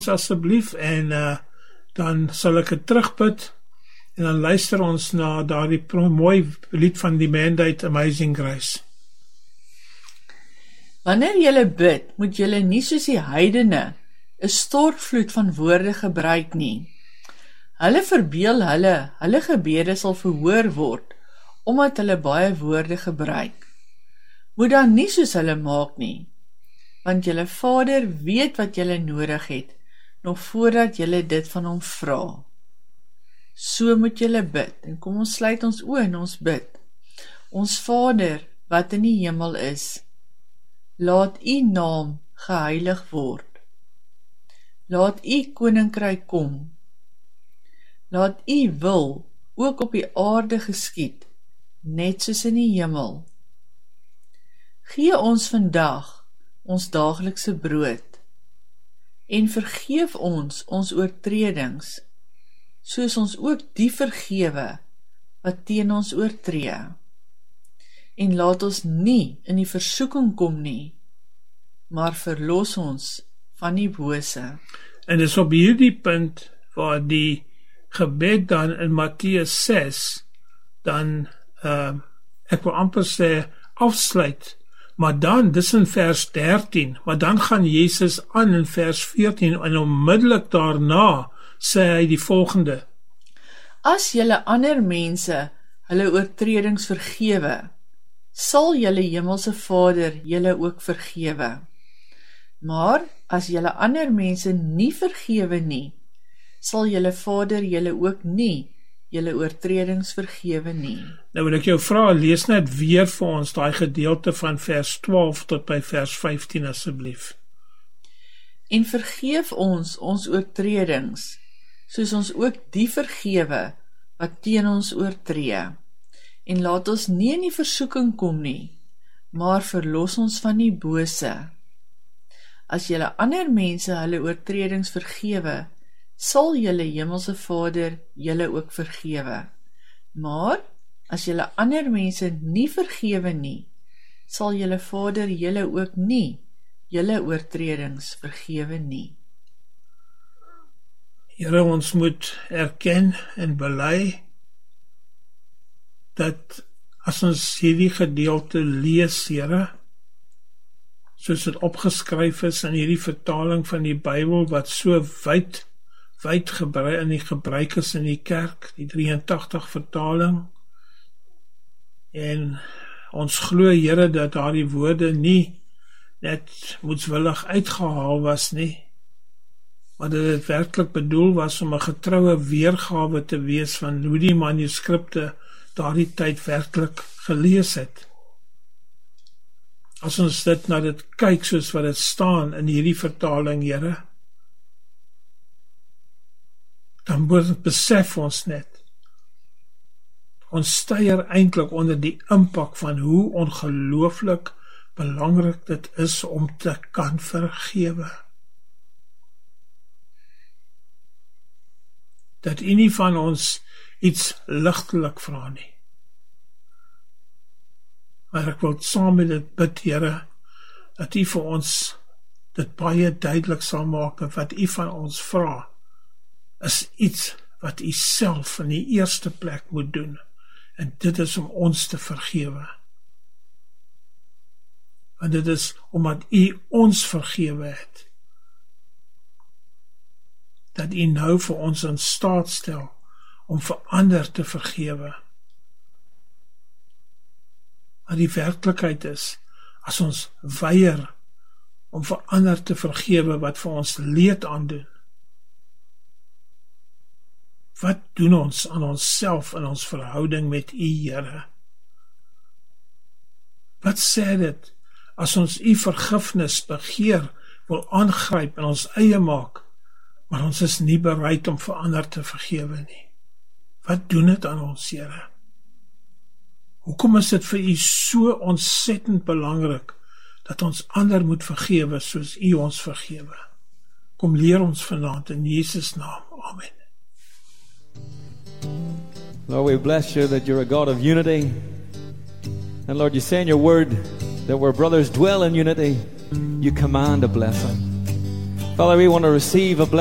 asseblief en dan sal ek het terugbid en dan luister ons na daardie mooi lied van die Mandate, Amazing Grace. Wanneer julle bid, moet julle nie soos die heidene 'n stortvloed van woorde gebruik nie. Hulle verbeel hulle gebede sal verhoor word, omdat hulle baie woorde gebruik. Moet dan nie soos hulle maak nie, want julle Vader weet wat julle nodig het, nog voordat julle dit van hom vra. So moet julle bid, en kom ons sluit ons oë en ons bid. Ons Vader, wat in die hemel is, laat u naam geheilig word. Laat u koninkryk kom. Laat u wil ook op die aarde geskied, net soos in die hemel. Gee ons vandag ons daaglikse brood, en vergeef ons oortredings, soos ons ook die vergewe wat teen ons oortree. En laat ons nie in die versoeking kom nie, maar verlos ons van die bose. En dis op hierdie punt waar die gebed dan in Matteus 6 dan ek wil amper sê afsluit, maar dan, dis in vers 13, maar dan gaan Jesus aan in vers 14 en onmiddellik daarna sê hy die volgende: As julle ander mense hulle oortredings vergewe, sal julle hemelse Vader julle ook vergewe. Maar as julle ander mense nie vergewe nie, sal julle Vader julle ook nie julle oortredings vergewe nie. Nou wil ek jou vra, lees net weer vir ons daai gedeelte van vers 12 tot by vers 15 asseblief. En vergeef ons oortredings, soos ons ook die vergewe wat teen ons oortree. En laat ons nie in die versoeking kom nie, maar verlos ons van die bose. As julle ander mense hulle oortredings vergewe, sal julle hemelse Vader julle ook vergewe. Maar as julle ander mense nie vergewe nie, sal julle Vader julle ook nie julle oortredings vergewe nie. Here, ons moet erken en bely dat as ons hierdie gedeelte lees, Here, soos dit opgeskryf is in hierdie vertaling van die Bybel wat so wyd gebruik is in die kerk, die 83 vertaling, en ons glo, Here, dat daardie woorde nie net moedswillig uitgehaal was nie, maar dat dit werklik bedoel was om 'n getroue weergawe te wees van hoe die manuskripte daardie tyd werklik gelees het. As ons dit na dit kyk soos wat dit staan in hierdie vertaling, Here, dan besef ons net, ons styer eintlik onder die impak van hoe ongelooflik belangrik dit is om te kan vergewe. Dat u nie van ons iets ligtelik vra nie. Maar ek wil saam met dit bid, Here, dat u vir ons dit baie duidelik sal maak, dat wat u van ons vra, is iets wat u self in die eerste plek moet doen, en dit is om ons te vergewe. Want dit is omdat u ons vergewe het, dat u nou vir ons in staat stel om vir ander te vergewe. Maar die werklikheid is, as ons weier om vir ander te vergewe wat vir ons leed aandoen, wat doen ons aan onsself in ons verhouding met u, Here? Wat sê dit as ons u vergifnis begeer, wil aangryp en ons eie maak, maar ons is nie bereid om vir ander te vergewe nie? Wat doen dit aan ons, Here? Hoekom is dit vir u so ontsettend belangrik dat ons ander moet vergewe soos u ons vergewe? Kom leer ons vanaand in Jesus naam. Amen. Lord, we bless you that you're a God of unity. And Lord, you say in your word that where brothers dwell in unity, you command a blessing. Father, we want to receive a